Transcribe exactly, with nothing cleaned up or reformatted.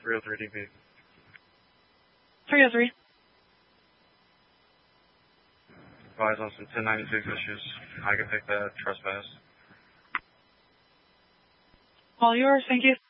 three oh three D P. three oh three. Advise on some ten ninety-six issues. I can take that trespass. All yours, thank you.